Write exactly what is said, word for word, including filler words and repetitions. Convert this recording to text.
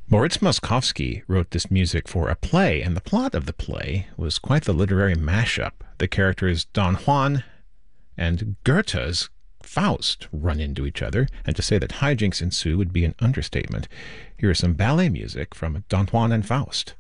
Moritz Moszkowski wrote this music for a play, and the plot of the play was quite the literary mashup. The characters Don Juan and Goethe's Faust run into each other, and to say that hijinks ensue would be an understatement. Here is some ballet music from Don Juan and Faust.